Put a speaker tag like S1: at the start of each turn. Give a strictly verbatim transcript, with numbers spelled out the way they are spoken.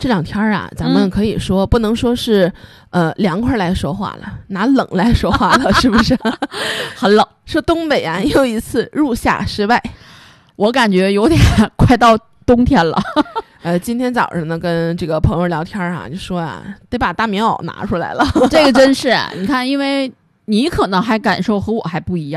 S1: 这两天啊，咱们可以说、嗯、不能说是呃凉快来说话了，拿冷来说话了，是不是？
S2: 很冷。
S1: 说东北啊，又一次入夏室外，
S2: 我感觉有点快到冬天了。
S1: 呃，今天早上呢，跟这个朋友聊天啊，就说啊，得把大棉袄拿出来了。
S2: 这个真是，你看，因为你可能还感受和我还不一样。